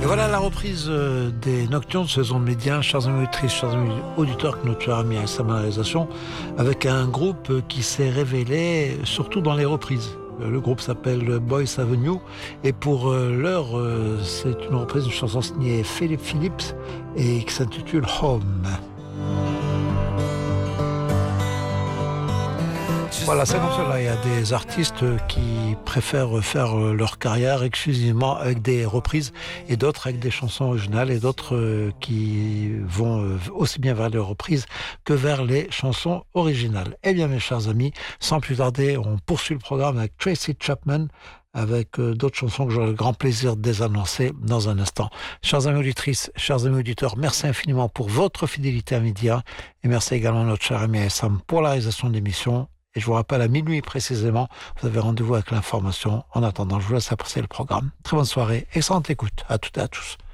Voilà la reprise des Nocturnes, saison de médias, chers amis auditrices, chers amis auditeurs, que notre cher ami a sa réalisation, avec un groupe qui s'est révélé surtout dans les reprises. Le groupe s'appelle Boys Avenue et pour l'heure, c'est une reprise d'une chanson signée Philip Phillips et qui s'intitule Home. Voilà, c'est comme cela. Il y a des artistes qui préfèrent faire leur carrière exclusivement avec des reprises et d'autres avec des chansons originales et d'autres qui vont aussi bien vers les reprises que vers les chansons originales. Eh bien, mes chers amis, sans plus tarder, on poursuit le programme avec Tracy Chapman, avec d'autres chansons que j'aurai le grand plaisir de les annoncer dans un instant. Chers amis auditrices, chers amis auditeurs, merci infiniment pour votre fidélité à Média et merci également à notre cher ami Sam pour la réalisation de l'émission. Et je vous rappelle, à minuit précisément, vous avez rendez-vous avec l'information. En attendant, je vous laisse apprécier le programme. Très bonne soirée, excellente écoute à toutes et à tous.